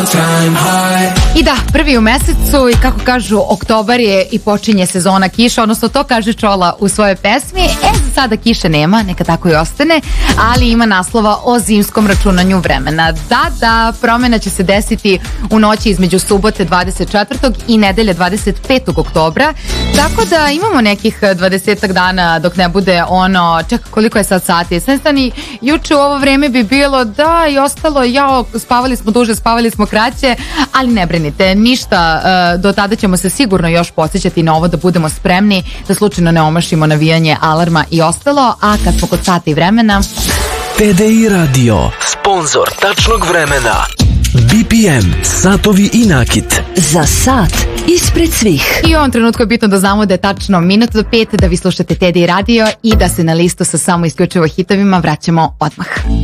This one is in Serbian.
I da, prvi u mesecu i kako kažu, oktobar je i počinje sezona kiša, odnosno to kaže Čola u svojoj pesmi. Za sada kiše nema, neka tako i ostane, ali ima naslova o zimskom računanju vremena. Da, promjena će se desiti u noći između subote 24. i nedelje 25. oktobra, tako da imamo nekih 20 dana dok ne bude ono, čekaj koliko je sad sati, stani, juče u ovo vreme bi bilo da i ostalo, spavali smo duže, spavali smo kraće, ali ne brinite, ništa, do tada ćemo se sigurno još podsjećati na ovo da budemo spremni, da slučajno ne omašimo navijanje alarma i ostalo, a kad smo kod sata i vremena... TDI Radio, sponsor tačnog vremena. BPM, satovi i nakit. Za sat ispred svih. I u ovom trenutku je bitno da znamo da je tačno minut do 5, da vi slušate TDI Radio i da se na listu sa samo isključivo hitovima vraćamo odmah.